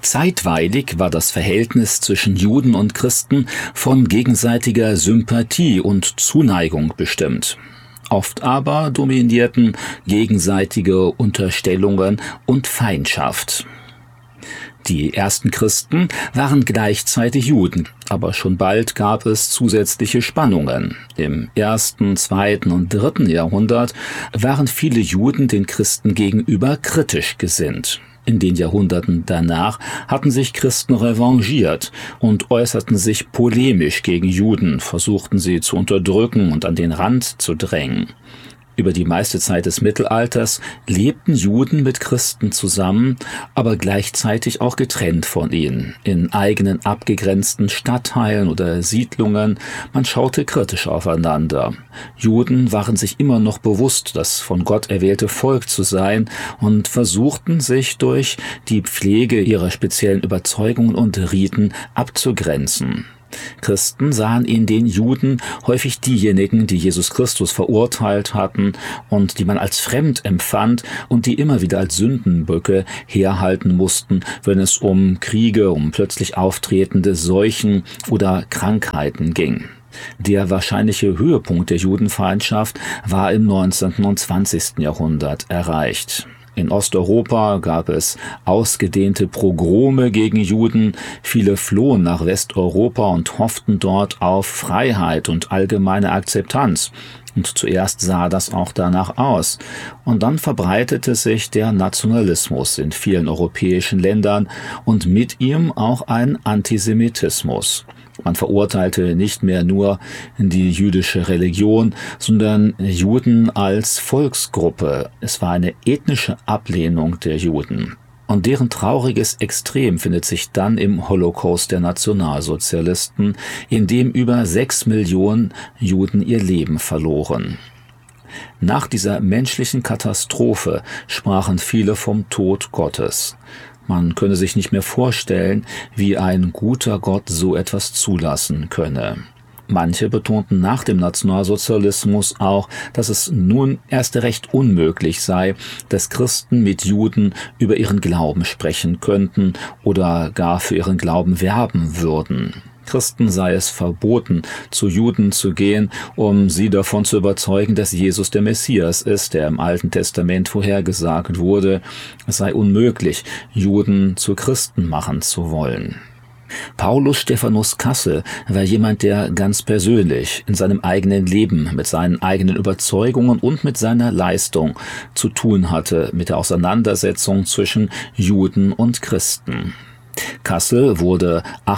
Zeitweilig war das Verhältnis zwischen Juden und Christen von gegenseitiger Sympathie und Zuneigung bestimmt. Oft aber dominierten gegenseitige Unterstellungen und Feindschaft. Die ersten Christen waren gleichzeitig Juden, aber schon bald gab es zusätzliche Spannungen. Im 1., 2. und 3. Jahrhundert waren viele Juden den Christen gegenüber kritisch gesinnt. In den Jahrhunderten danach hatten sich Christen revanchiert und äußerten sich polemisch gegen Juden, versuchten sie zu unterdrücken und an den Rand zu drängen. Über die meiste Zeit des Mittelalters lebten Juden mit Christen zusammen, aber gleichzeitig auch getrennt von ihnen, in eigenen abgegrenzten Stadtteilen oder Siedlungen. Man schaute kritisch aufeinander. Juden waren sich immer noch bewusst, das von Gott erwählte Volk zu sein und versuchten sich durch die Pflege ihrer speziellen Überzeugungen und Riten abzugrenzen. Christen sahen in den Juden häufig diejenigen, die Jesus Christus verurteilt hatten und die man als fremd empfand und die immer wieder als Sündenböcke herhalten mussten, wenn es um Kriege, um plötzlich auftretende Seuchen oder Krankheiten ging. Der wahrscheinliche Höhepunkt der Judenfeindschaft war im 19. und 20. Jahrhundert erreicht. In Osteuropa gab es ausgedehnte Pogrome gegen Juden. Viele flohen nach Westeuropa und hofften dort auf Freiheit und allgemeine Akzeptanz. Und zuerst sah das auch danach aus. Und dann verbreitete sich der Nationalismus in vielen europäischen Ländern und mit ihm auch ein Antisemitismus. Man verurteilte nicht mehr nur die jüdische Religion, sondern Juden als Volksgruppe. Es war eine ethnische Ablehnung der Juden. Und deren trauriges Extrem findet sich dann im Holocaust der Nationalsozialisten, in dem über 6 Millionen Juden ihr Leben verloren. Nach dieser menschlichen Katastrophe sprachen viele vom Tod Gottes. Man könne sich nicht mehr vorstellen, wie ein guter Gott so etwas zulassen könne. Manche betonten nach dem Nationalsozialismus auch, dass es nun erst recht unmöglich sei, dass Christen mit Juden über ihren Glauben sprechen könnten oder gar für ihren Glauben werben würden. Christen sei es verboten, zu Juden zu gehen, um sie davon zu überzeugen, dass Jesus der Messias ist, der im Alten Testament vorhergesagt wurde. Es sei unmöglich, Juden zu Christen machen zu wollen. Paulus Stephanus Kassel war jemand, der ganz persönlich in seinem eigenen Leben mit seinen eigenen Überzeugungen und mit seiner Leistung zu tun hatte, mit der Auseinandersetzung zwischen Juden und Christen. Kassel wurde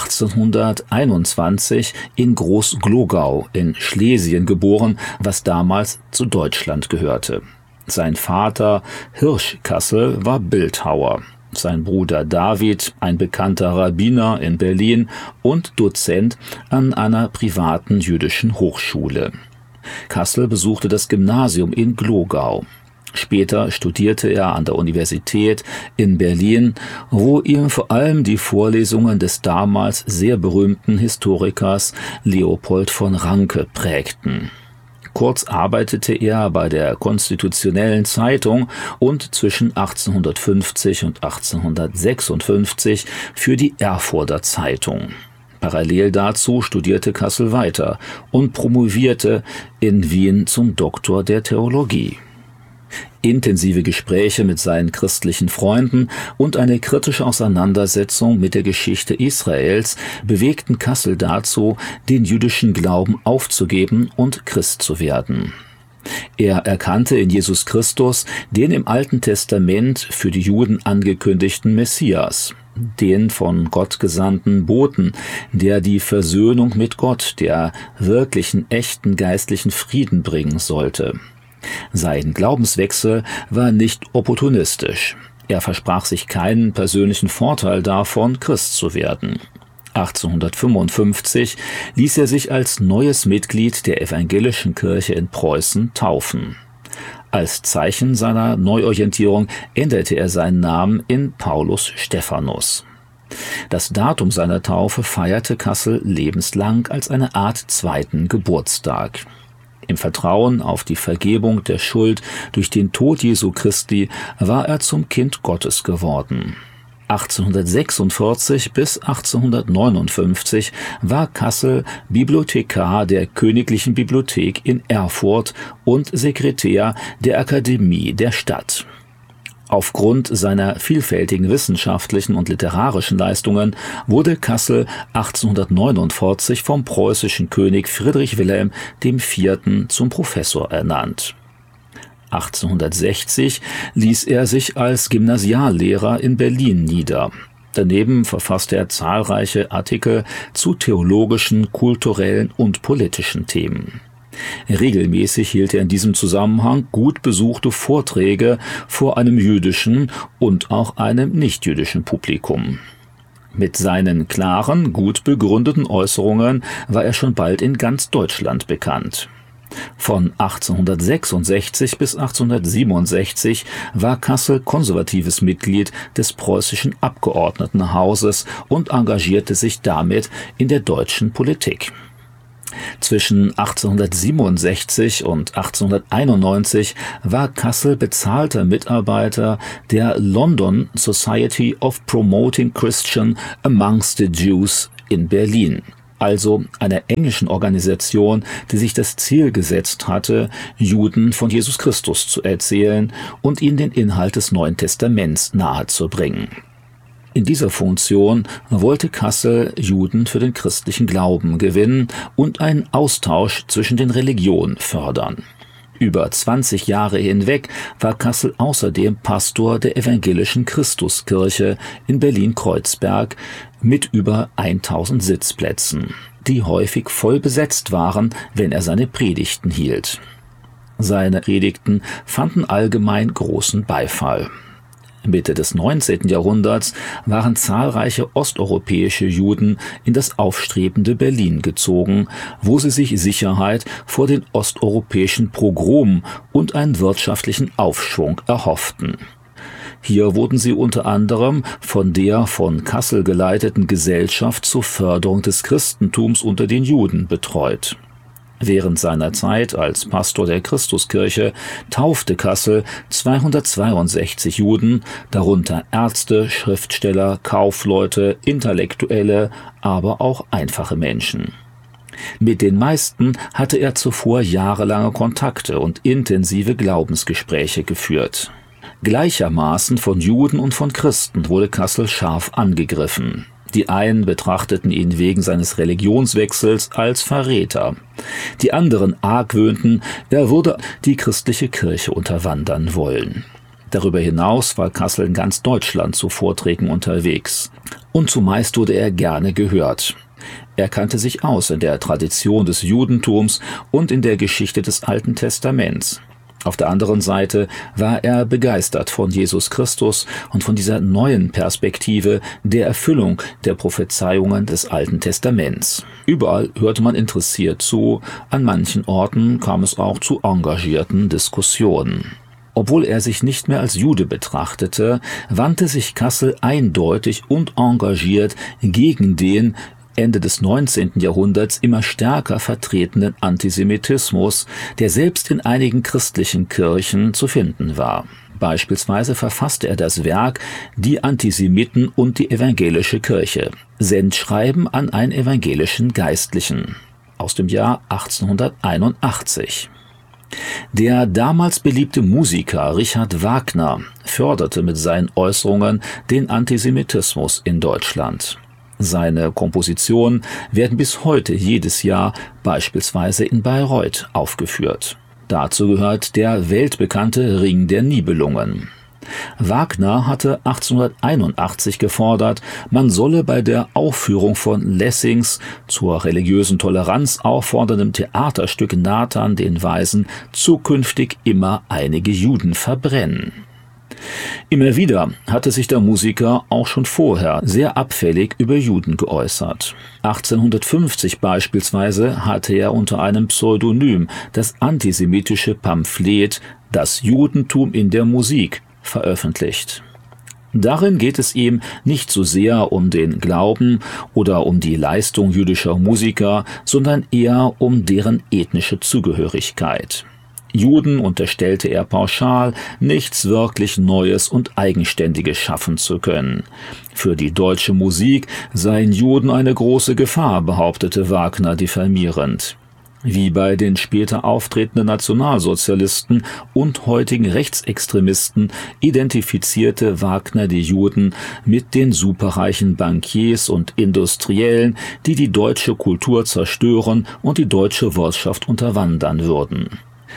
1821 in Groß-Glogau in Schlesien geboren, was damals zu Deutschland gehörte. Sein Vater Hirsch Kassel war Bildhauer. Sein Bruder David, ein bekannter Rabbiner in Berlin und Dozent an einer privaten jüdischen Hochschule. Kassel besuchte das Gymnasium in Glogau. Später studierte er an der Universität in Berlin, wo ihm vor allem die Vorlesungen des damals sehr berühmten Historikers Leopold von Ranke prägten. Kurz arbeitete er bei der Konstitutionellen Zeitung und zwischen 1850 und 1856 für die Erfurter Zeitung. Parallel dazu studierte Kassel weiter und promovierte in Wien zum Doktor der Theologie. Intensive Gespräche mit seinen christlichen Freunden und eine kritische Auseinandersetzung mit der Geschichte Israels bewegten Kassel dazu, den jüdischen Glauben aufzugeben und Christ zu werden. Er erkannte in Jesus Christus den im Alten Testament für die Juden angekündigten Messias, den von Gott gesandten Boten, der die Versöhnung mit Gott, der wirklichen, echten geistlichen Frieden bringen sollte. Sein Glaubenswechsel war nicht opportunistisch. Er versprach sich keinen persönlichen Vorteil davon, Christ zu werden. 1855 ließ er sich als neues Mitglied der Evangelischen Kirche in Preußen taufen. Als Zeichen seiner Neuorientierung änderte er seinen Namen in Paulus Stephanus. Das Datum seiner Taufe feierte Kassel lebenslang als eine Art zweiten Geburtstag. Im Vertrauen auf die Vergebung der Schuld durch den Tod Jesu Christi war er zum Kind Gottes geworden. 1846 bis 1859 war Kassel Bibliothekar der Königlichen Bibliothek in Erfurt und Sekretär der Akademie der Stadt. Aufgrund seiner vielfältigen wissenschaftlichen und literarischen Leistungen wurde Kassel 1849 vom preußischen König Friedrich Wilhelm IV. Zum Professor ernannt. 1860 ließ er sich als Gymnasiallehrer in Berlin nieder. Daneben verfasste er zahlreiche Artikel zu theologischen, kulturellen und politischen Themen. Regelmäßig hielt er in diesem Zusammenhang gut besuchte Vorträge vor einem jüdischen und auch einem nichtjüdischen Publikum. Mit seinen klaren, gut begründeten Äußerungen war er schon bald in ganz Deutschland bekannt. Von 1866 bis 1867 war Kassel konservatives Mitglied des preußischen Abgeordnetenhauses und engagierte sich damit in der deutschen Politik. Zwischen 1867 und 1891 war Kassel bezahlter Mitarbeiter der London Society of Promoting Christian Amongst the Jews in Berlin, also einer englischen Organisation, die sich das Ziel gesetzt hatte, Juden von Jesus Christus zu erzählen und ihnen den Inhalt des Neuen Testaments nahezubringen. In dieser Funktion wollte Kassel Juden für den christlichen Glauben gewinnen und einen Austausch zwischen den Religionen fördern. Über 20 Jahre hinweg war Kassel außerdem Pastor der evangelischen Christuskirche in Berlin-Kreuzberg mit über 1000 Sitzplätzen, die häufig voll besetzt waren, wenn er seine Predigten hielt. Seine Predigten fanden allgemein großen Beifall. Mitte des 19. Jahrhunderts waren zahlreiche osteuropäische Juden in das aufstrebende Berlin gezogen, wo sie sich Sicherheit vor den osteuropäischen Pogromen und einen wirtschaftlichen Aufschwung erhofften. Hier wurden sie unter anderem von der von Kassel geleiteten Gesellschaft zur Förderung des Christentums unter den Juden betreut. Während seiner Zeit als Pastor der Christuskirche taufte Kassel 262 Juden, darunter Ärzte, Schriftsteller, Kaufleute, Intellektuelle, aber auch einfache Menschen. Mit den meisten hatte er zuvor jahrelange Kontakte und intensive Glaubensgespräche geführt. Gleichermaßen von Juden und von Christen wurde Kassel scharf angegriffen. Die einen betrachteten ihn wegen seines Religionswechsels als Verräter. Die anderen argwöhnten, er würde die christliche Kirche unterwandern wollen. Darüber hinaus war Kassel in ganz Deutschland zu Vorträgen unterwegs. Und zumeist wurde er gerne gehört. Er kannte sich aus in der Tradition des Judentums und in der Geschichte des Alten Testaments. Auf der anderen Seite war er begeistert von Jesus Christus und von dieser neuen Perspektive der Erfüllung der Prophezeiungen des Alten Testaments. Überall hörte man interessiert zu, an manchen Orten kam es auch zu engagierten Diskussionen. Obwohl er sich nicht mehr als Jude betrachtete, wandte sich Kassel eindeutig und engagiert gegen den Ende des 19. Jahrhunderts immer stärker vertretenen Antisemitismus, der selbst in einigen christlichen Kirchen zu finden war. Beispielsweise verfasste er das Werk »Die Antisemiten und die evangelische Kirche« Sendschreiben an einen evangelischen Geistlichen aus dem Jahr 1881. Der damals beliebte Musiker Richard Wagner förderte mit seinen Äußerungen den Antisemitismus in Deutschland. Seine Kompositionen werden bis heute jedes Jahr beispielsweise in Bayreuth aufgeführt. Dazu gehört der weltbekannte Ring der Nibelungen. Wagner hatte 1881 gefordert, man solle bei der Aufführung von Lessings zur religiösen Toleranz aufforderndem Theaterstück Nathan den Weisen zukünftig immer einige Juden verbrennen. Immer wieder hatte sich der Musiker auch schon vorher sehr abfällig über Juden geäußert. 1850 beispielsweise hatte er unter einem Pseudonym das antisemitische Pamphlet »Das Judentum in der Musik« veröffentlicht. Darin geht es ihm nicht so sehr um den Glauben oder um die Leistung jüdischer Musiker, sondern eher um deren ethnische Zugehörigkeit. Juden unterstellte er pauschal, nichts wirklich Neues und Eigenständiges schaffen zu können. Für die deutsche Musik seien Juden eine große Gefahr, behauptete Wagner diffamierend. Wie bei den später auftretenden Nationalsozialisten und heutigen Rechtsextremisten identifizierte Wagner die Juden mit den superreichen Bankiers und Industriellen, die die deutsche Kultur zerstören und die deutsche Wirtschaft unterwandern würden.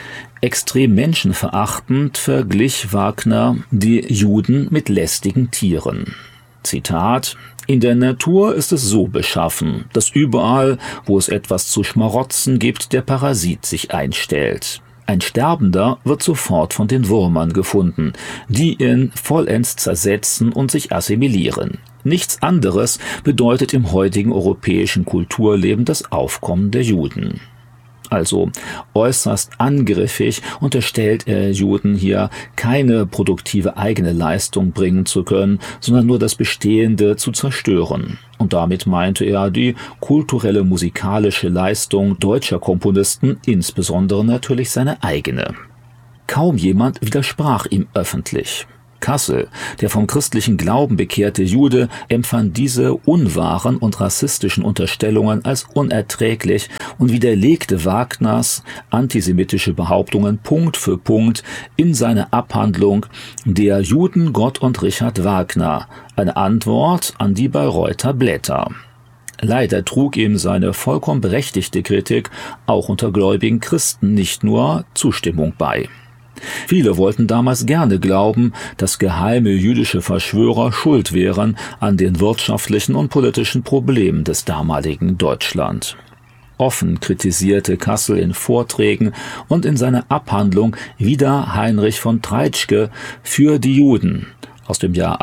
Extrem menschenverachtend verglich Wagner die Juden mit lästigen Tieren. Zitat: In der Natur ist es so beschaffen, dass überall, wo es etwas zu schmarotzen gibt, der Parasit sich einstellt. Ein Sterbender wird sofort von den Würmern gefunden, die ihn vollends zersetzen und sich assimilieren. Nichts anderes bedeutet im heutigen europäischen Kulturleben das Aufkommen der Juden. Also äußerst angriffig unterstellt er Juden hier, keine produktive eigene Leistung bringen zu können, sondern nur das Bestehende zu zerstören. Und damit meinte er die kulturelle musikalische Leistung deutscher Komponisten, insbesondere natürlich seine eigene. Kaum jemand widersprach ihm öffentlich. Kassel, der vom christlichen Glauben bekehrte Jude, empfand diese unwahren und rassistischen Unterstellungen als unerträglich und widerlegte Wagners antisemitische Behauptungen Punkt für Punkt in seiner Abhandlung Der Juden, Gott und Richard Wagner, eine Antwort an die Bayreuther Blätter. Leider trug ihm seine vollkommen berechtigte Kritik auch unter gläubigen Christen nicht nur Zustimmung bei. Viele wollten damals gerne glauben, dass geheime jüdische Verschwörer schuld wären an den wirtschaftlichen und politischen Problemen des damaligen Deutschland. Offen kritisierte Kassel in Vorträgen und in seiner Abhandlung wieder Heinrich von Treitschke für die Juden aus dem Jahr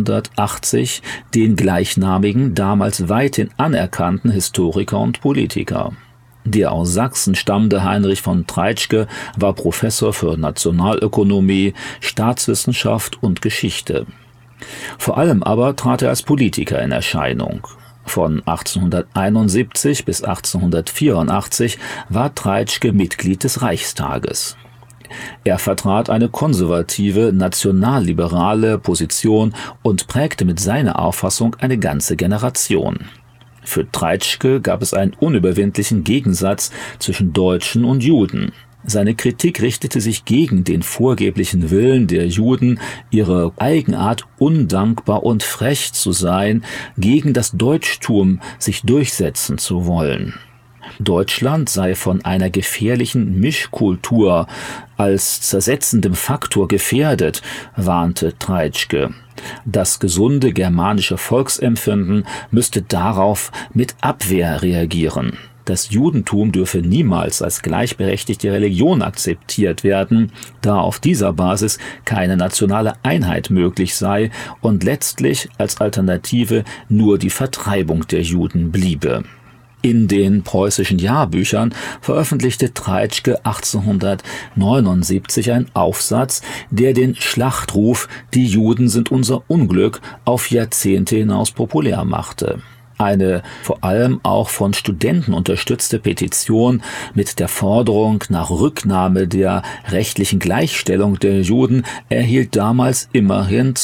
1880, den gleichnamigen, damals weithin anerkannten Historiker und Politiker. Der aus Sachsen stammende Heinrich von Treitschke war Professor für Nationalökonomie, Staatswissenschaft und Geschichte. Vor allem aber trat er als Politiker in Erscheinung. Von 1871 bis 1884 war Treitschke Mitglied des Reichstages. Er vertrat eine konservative, nationalliberale Position und prägte mit seiner Auffassung eine ganze Generation. Für Treitschke gab es einen unüberwindlichen Gegensatz zwischen Deutschen und Juden. Seine Kritik richtete sich gegen den vorgeblichen Willen der Juden, ihre Eigenart undankbar und frech zu sein, gegen das Deutschtum sich durchsetzen zu wollen. Deutschland sei von einer gefährlichen Mischkultur als zersetzendem Faktor gefährdet, warnte Treitschke. Das gesunde germanische Volksempfinden müsste darauf mit Abwehr reagieren. Das Judentum dürfe niemals als gleichberechtigte Religion akzeptiert werden, da auf dieser Basis keine nationale Einheit möglich sei und letztlich als Alternative nur die Vertreibung der Juden bliebe. In den preußischen Jahrbüchern veröffentlichte Treitschke 1879 einen Aufsatz, der den Schlachtruf »Die Juden sind unser Unglück« auf Jahrzehnte hinaus populär machte. Eine vor allem auch von Studenten unterstützte Petition mit der Forderung nach Rücknahme der rechtlichen Gleichstellung der Juden erhielt damals immerhin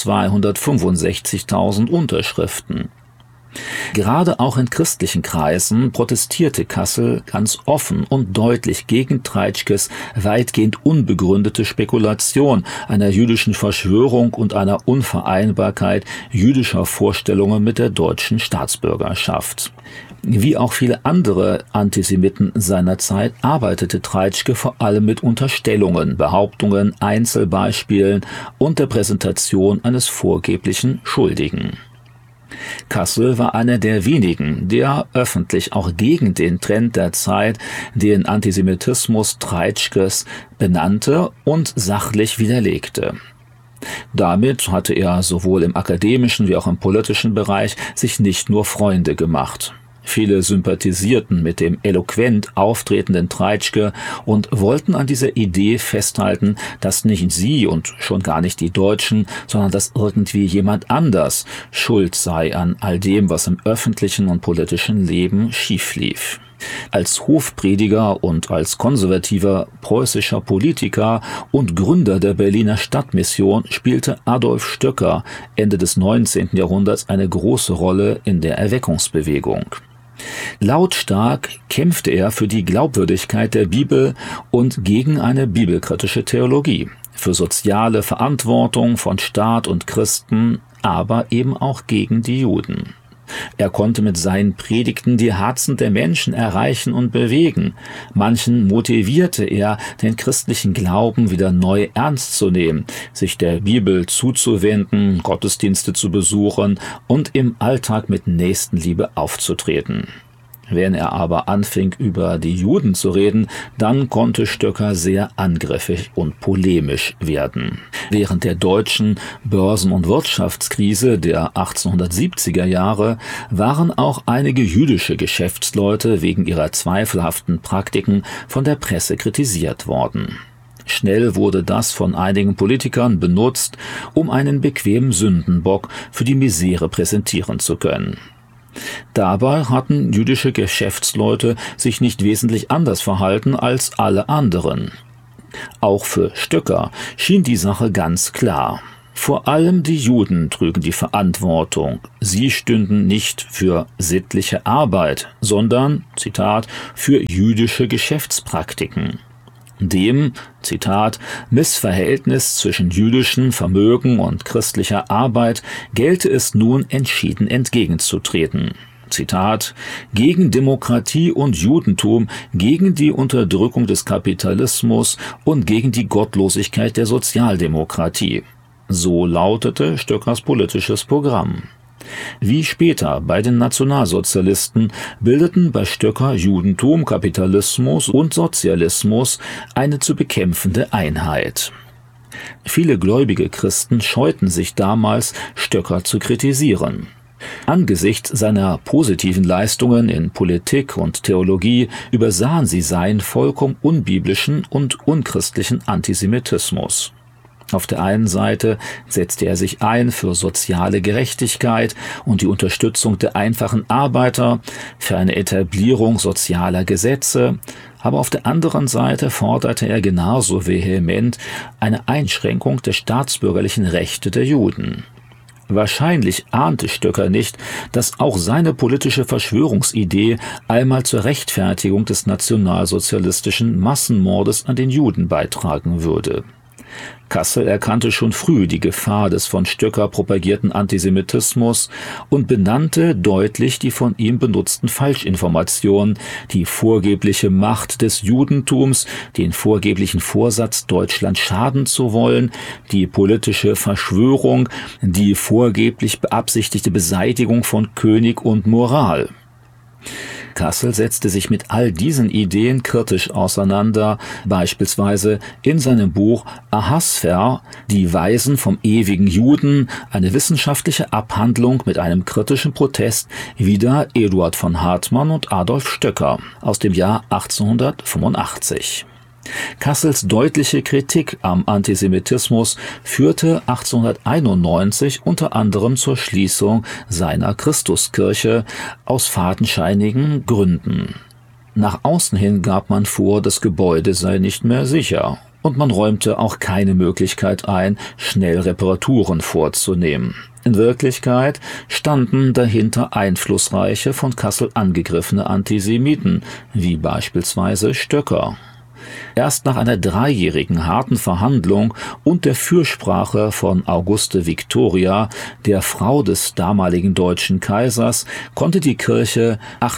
265.000 Unterschriften. Gerade auch in christlichen Kreisen protestierte Kassel ganz offen und deutlich gegen Treitschkes weitgehend unbegründete Spekulation einer jüdischen Verschwörung und einer Unvereinbarkeit jüdischer Vorstellungen mit der deutschen Staatsbürgerschaft. Wie auch viele andere Antisemiten seiner Zeit arbeitete Treitschke vor allem mit Unterstellungen, Behauptungen, Einzelbeispielen und der Präsentation eines vorgeblichen Schuldigen. Kassel war einer der wenigen, der öffentlich auch gegen den Trend der Zeit, den Antisemitismus Treitschkes, benannte und sachlich widerlegte. Damit hatte er sowohl im akademischen wie auch im politischen Bereich sich nicht nur Freunde gemacht. Viele sympathisierten mit dem eloquent auftretenden Treitschke und wollten an dieser Idee festhalten, dass nicht sie und schon gar nicht die Deutschen, sondern dass irgendwie jemand anders schuld sei an all dem, was im öffentlichen und politischen Leben schief lief. Als Hofprediger und als konservativer preußischer Politiker und Gründer der Berliner Stadtmission spielte Adolf Stöcker Ende des 19. Jahrhunderts eine große Rolle in der Erweckungsbewegung. Lautstark kämpfte er für die Glaubwürdigkeit der Bibel und gegen eine bibelkritische Theologie, für soziale Verantwortung von Staat und Christen, aber eben auch gegen die Juden. Er konnte mit seinen Predigten die Herzen der Menschen erreichen und bewegen. Manchen motivierte er, den christlichen Glauben wieder neu ernst zu nehmen, sich der Bibel zuzuwenden, Gottesdienste zu besuchen und im Alltag mit Nächstenliebe aufzutreten. Wenn er aber anfing, über die Juden zu reden, dann konnte Stöcker sehr angriffig und polemisch werden. Während der deutschen Börsen- und Wirtschaftskrise der 1870er Jahre waren auch einige jüdische Geschäftsleute wegen ihrer zweifelhaften Praktiken von der Presse kritisiert worden. Schnell wurde das von einigen Politikern benutzt, um einen bequemen Sündenbock für die Misere präsentieren zu können. Dabei hatten jüdische Geschäftsleute sich nicht wesentlich anders verhalten als alle anderen. Auch für Stöcker schien die Sache ganz klar. Vor allem die Juden trügen die Verantwortung. Sie stünden nicht für sittliche Arbeit, sondern, Zitat, für jüdische Geschäftspraktiken. Dem, Zitat, Missverhältnis zwischen jüdischem Vermögen und christlicher Arbeit gelte es nun entschieden entgegenzutreten. Zitat, gegen Demokratie und Judentum, gegen die Unterdrückung des Kapitalismus und gegen die Gottlosigkeit der Sozialdemokratie. So lautete Stöckers politisches Programm. Wie später bei den Nationalsozialisten bildeten bei Stöcker Judentum, Kapitalismus und Sozialismus eine zu bekämpfende Einheit. Viele gläubige Christen scheuten sich damals, Stöcker zu kritisieren. Angesichts seiner positiven Leistungen in Politik und Theologie übersahen sie seinen vollkommen unbiblischen und unchristlichen Antisemitismus. Auf der einen Seite setzte er sich ein für soziale Gerechtigkeit und die Unterstützung der einfachen Arbeiter, für eine Etablierung sozialer Gesetze, aber auf der anderen Seite forderte er genauso vehement eine Einschränkung der staatsbürgerlichen Rechte der Juden. Wahrscheinlich ahnte Stöcker nicht, dass auch seine politische Verschwörungsidee einmal zur Rechtfertigung des nationalsozialistischen Massenmordes an den Juden beitragen würde. Kassel erkannte schon früh die Gefahr des von Stöcker propagierten Antisemitismus und benannte deutlich die von ihm benutzten Falschinformationen, die vorgebliche Macht des Judentums, den vorgeblichen Vorsatz, Deutschland schaden zu wollen, die politische Verschwörung, die vorgeblich beabsichtigte Beseitigung von König und Moral. Kassel setzte sich mit all diesen Ideen kritisch auseinander, beispielsweise in seinem Buch Ahasver, die Weisen vom ewigen Juden, eine wissenschaftliche Abhandlung mit einem kritischen Protest wider Eduard von Hartmann und Adolf Stöcker aus dem Jahr 1885. Kassels deutliche Kritik am Antisemitismus führte 1891 unter anderem zur Schließung seiner Christuskirche aus fadenscheinigen Gründen. Nach außen hin gab man vor, das Gebäude sei nicht mehr sicher, und man räumte auch keine Möglichkeit ein, schnell Reparaturen vorzunehmen. In Wirklichkeit standen dahinter einflussreiche, von Kassel angegriffene Antisemiten, wie beispielsweise Stöcker. Erst nach einer 3-jährigen harten Verhandlung und der Fürsprache von Auguste Victoria, der Frau des damaligen deutschen Kaisers, konnte die Kirche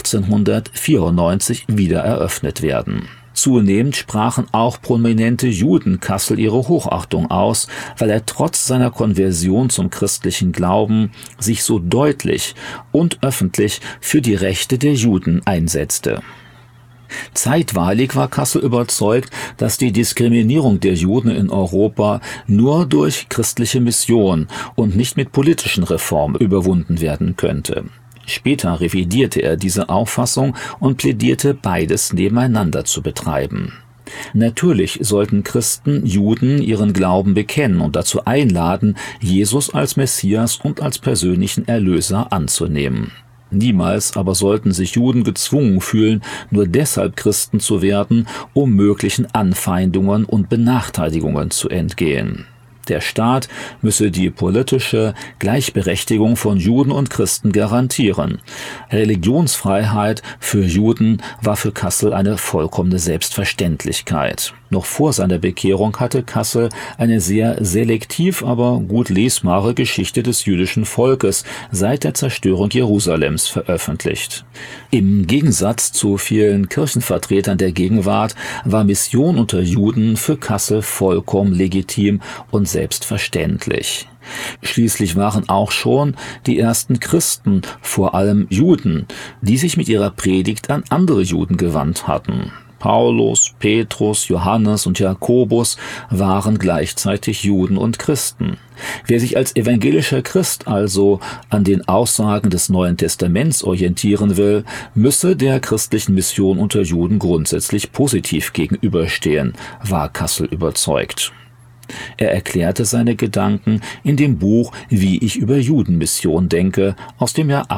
1894 wieder eröffnet werden. Zunehmend sprachen auch prominente Juden Kassel ihre Hochachtung aus, weil er trotz seiner Konversion zum christlichen Glauben sich so deutlich und öffentlich für die Rechte der Juden einsetzte. Zeitweilig war Kassel überzeugt, dass die Diskriminierung der Juden in Europa nur durch christliche Mission und nicht mit politischen Reformen überwunden werden könnte. Später revidierte er diese Auffassung und plädierte, beides nebeneinander zu betreiben. Natürlich sollten Christen Juden ihren Glauben bekennen und dazu einladen, Jesus als Messias und als persönlichen Erlöser anzunehmen. Niemals aber sollten sich Juden gezwungen fühlen, nur deshalb Christen zu werden, um möglichen Anfeindungen und Benachteiligungen zu entgehen. Der Staat müsse die politische Gleichberechtigung von Juden und Christen garantieren. Religionsfreiheit für Juden war für Kassel eine vollkommene Selbstverständlichkeit. Noch vor seiner Bekehrung hatte Kassel eine sehr selektiv, aber gut lesbare Geschichte des jüdischen Volkes seit der Zerstörung Jerusalems veröffentlicht. Im Gegensatz zu vielen Kirchenvertretern der Gegenwart war Mission unter Juden für Kassel vollkommen legitim und selbstverständlich. Schließlich waren auch schon die ersten Christen, vor allem Juden, die sich mit ihrer Predigt an andere Juden gewandt hatten. Paulus, Petrus, Johannes und Jakobus waren gleichzeitig Juden und Christen. Wer sich als evangelischer Christ also an den Aussagen des Neuen Testaments orientieren will, müsse der christlichen Mission unter Juden grundsätzlich positiv gegenüberstehen, war Kassel überzeugt. Er erklärte seine Gedanken in dem Buch »Wie ich über Judenmission denke« aus dem Jahr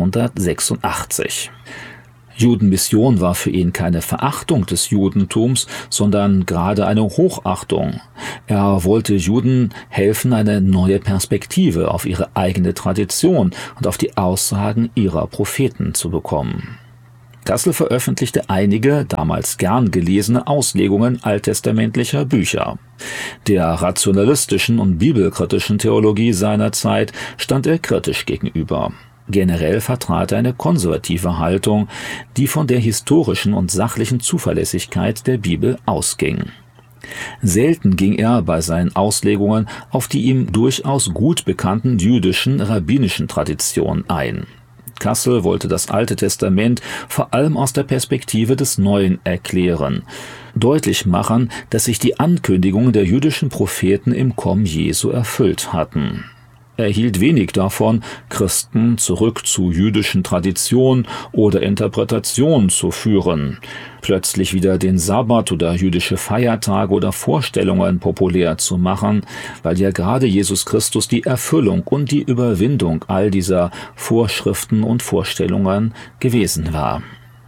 1886. Judenmission war für ihn keine Verachtung des Judentums, sondern gerade eine Hochachtung. Er wollte Juden helfen, eine neue Perspektive auf ihre eigene Tradition und auf die Aussagen ihrer Propheten zu bekommen. Kassel veröffentlichte einige, damals gern gelesene Auslegungen alttestamentlicher Bücher. Der rationalistischen und bibelkritischen Theologie seiner Zeit stand er kritisch gegenüber. Generell vertrat er eine konservative Haltung, die von der historischen und sachlichen Zuverlässigkeit der Bibel ausging. Selten ging er bei seinen Auslegungen auf die ihm durchaus gut bekannten jüdischen, rabbinischen Traditionen ein. Kassel wollte das Alte Testament vor allem aus der Perspektive des Neuen erklären, deutlich machen, dass sich die Ankündigungen der jüdischen Propheten im Kommen Jesu erfüllt hatten. Er hielt wenig davon, Christen zurück zu jüdischen Traditionen oder Interpretationen zu führen, plötzlich wieder den Sabbat oder jüdische Feiertage oder Vorstellungen populär zu machen, weil ja gerade Jesus Christus die Erfüllung und die Überwindung all dieser Vorschriften und Vorstellungen gewesen war.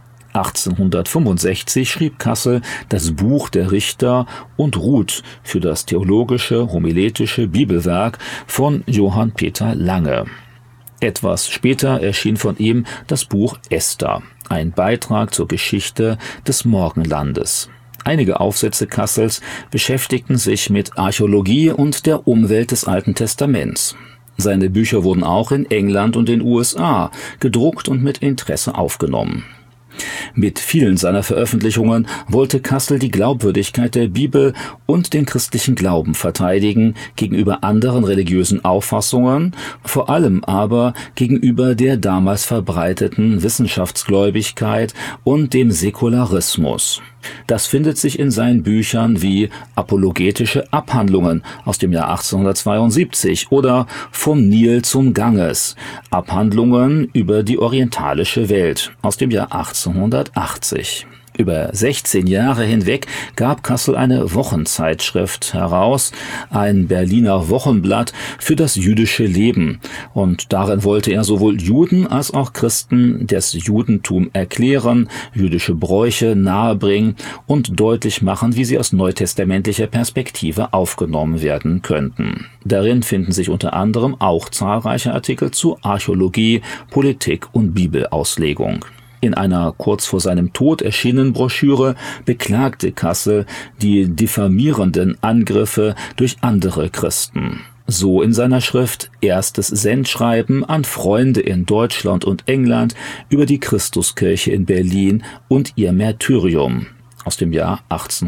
1865 schrieb Kassel das Buch der Richter und Ruth für das theologische, homiletische Bibelwerk von Johann Peter Lange. Etwas später erschien von ihm das Buch Esther, ein Beitrag zur Geschichte des Morgenlandes. Einige Aufsätze Kassels beschäftigten sich mit Archäologie und der Umwelt des Alten Testaments. Seine Bücher wurden auch in England und den USA gedruckt und mit Interesse aufgenommen. Mit vielen seiner Veröffentlichungen wollte Kassel die Glaubwürdigkeit der Bibel und den christlichen Glauben verteidigen gegenüber anderen religiösen Auffassungen, vor allem aber gegenüber der damals verbreiteten Wissenschaftsgläubigkeit und dem Säkularismus. Das findet sich in seinen Büchern wie Apologetische Abhandlungen aus dem Jahr 1872 oder Vom Nil zum Ganges, Abhandlungen über die orientalische Welt aus dem Jahr 1880. Über 16 Jahre hinweg gab Kassel eine Wochenzeitschrift heraus, ein Berliner Wochenblatt für das jüdische Leben. Und darin wollte er sowohl Juden als auch Christen das Judentum erklären, jüdische Bräuche nahebringen und deutlich machen, wie sie aus neutestamentlicher Perspektive aufgenommen werden könnten. Darin finden sich unter anderem auch zahlreiche Artikel zu Archäologie, Politik und Bibelauslegung. In einer kurz vor seinem Tod erschienenen Broschüre beklagte Kassel die diffamierenden Angriffe durch andere Christen. So in seiner Schrift Erstes Sendschreiben an Freunde in Deutschland und England über die Christuskirche in Berlin und ihr Märtyrium aus dem Jahr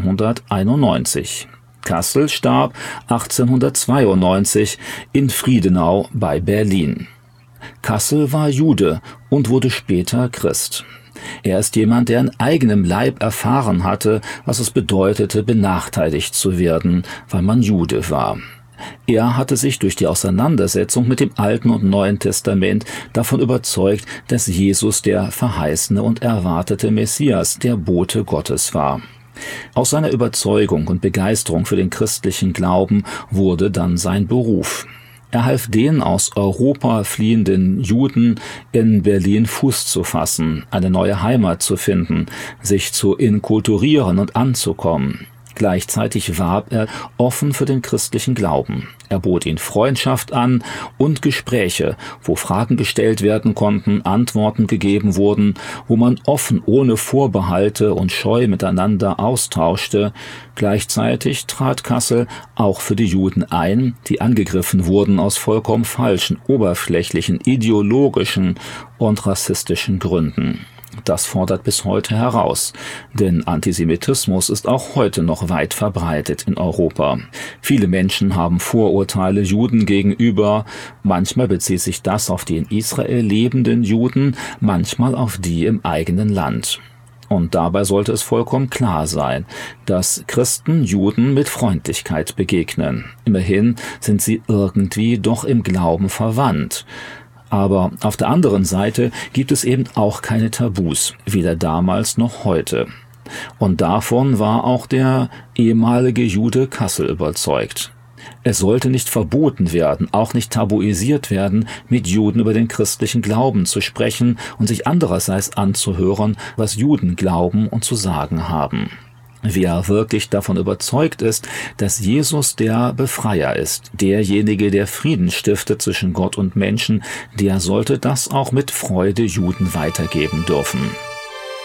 1891. Kassel starb 1892 in Friedenau bei Berlin. Kassel war Jude und wurde später Christ. Er ist jemand, der in eigenem Leib erfahren hatte, was es bedeutete, benachteiligt zu werden, weil man Jude war. Er hatte sich durch die Auseinandersetzung mit dem Alten und Neuen Testament davon überzeugt, dass Jesus der verheißene und erwartete Messias, der Bote Gottes war. Aus seiner Überzeugung und Begeisterung für den christlichen Glauben wurde dann sein Beruf. Er half den aus Europa fliehenden Juden, in Berlin Fuß zu fassen, eine neue Heimat zu finden, sich zu inkulturieren und anzukommen. Gleichzeitig warb er offen für den christlichen Glauben. Er bot ihnen Freundschaft an und Gespräche, wo Fragen gestellt werden konnten, Antworten gegeben wurden, wo man offen ohne Vorbehalte und Scheu miteinander austauschte. Gleichzeitig trat Kassel auch für die Juden ein, die angegriffen wurden aus vollkommen falschen, oberflächlichen, ideologischen und rassistischen Gründen. Das fordert bis heute heraus, denn Antisemitismus ist auch heute noch weit verbreitet in Europa. Viele Menschen haben Vorurteile Juden gegenüber, manchmal bezieht sich das auf die in Israel lebenden Juden, manchmal auf die im eigenen Land. Und dabei sollte es vollkommen klar sein, dass Christen Juden mit Freundlichkeit begegnen. Immerhin sind sie irgendwie doch im Glauben verwandt. Aber auf der anderen Seite gibt es eben auch keine Tabus, weder damals noch heute. Und davon war auch der ehemalige Jude Kassel überzeugt. Es sollte nicht verboten werden, auch nicht tabuisiert werden, mit Juden über den christlichen Glauben zu sprechen und sich andererseits anzuhören, was Juden glauben und zu sagen haben. Wer wirklich davon überzeugt ist, dass Jesus der Befreier ist, derjenige, der Frieden stiftet zwischen Gott und Menschen, der sollte das auch mit Freude Juden weitergeben dürfen.